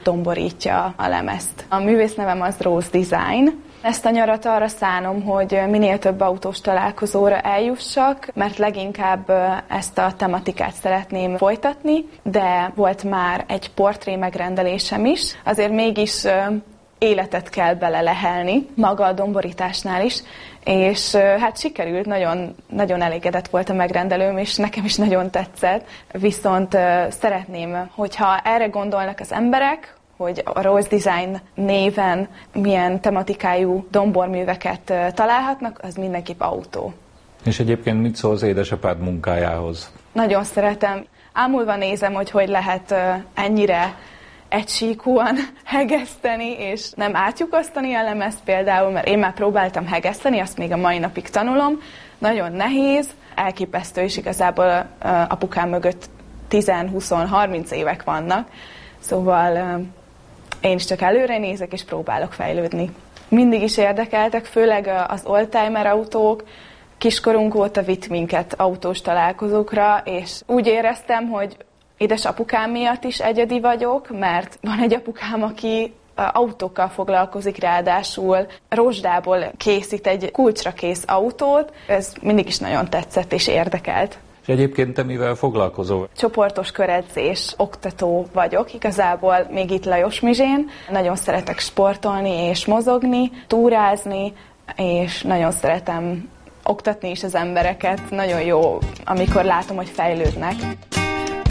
domborítja a lemezt. A művész nevem az Rose Design. Ezt a nyarat arra szánom, hogy minél több autós találkozóra eljussak, mert leginkább ezt a tematikát szeretném folytatni, de volt már egy portré megrendelésem is, azért mégis életet kell belelehelni, maga a domborításnál is, és hát sikerült, nagyon, nagyon elégedett volt a megrendelőm, és nekem is nagyon tetszett, viszont szeretném, hogyha erre gondolnak az emberek, hogy a Rose Design néven milyen tematikájú domborműveket találhatnak, az mindenképp autó. És egyébként mit szól az édesapád munkájához? Nagyon szeretem. Ámulva nézem, hogy lehet ennyire egysíkúan hegeszteni, és nem átlyukasztani a lemezt például, mert én már próbáltam hegeszteni, azt még a mai napig tanulom. Nagyon nehéz, elképesztő, és igazából apukám mögött 10-20-30 évek vannak, szóval én is csak előre nézek, és próbálok fejlődni. Mindig is érdekeltek, főleg az oldtimer autók. Kiskorunk óta vitt minket autós találkozókra, és úgy éreztem, hogy édesapukám miatt is egyedi vagyok, mert van egy apukám, aki autókkal foglalkozik, ráadásul rozsdából készít egy kulcsra kész autót. Ez mindig is nagyon tetszett és érdekelt. És egyébként te mivel foglalkozol? Csoportos köredzés, oktató vagyok, igazából még itt Lajosmizsén. Nagyon szeretek sportolni és mozogni, túrázni, és nagyon szeretem oktatni is az embereket. Nagyon jó, amikor látom, hogy fejlődnek.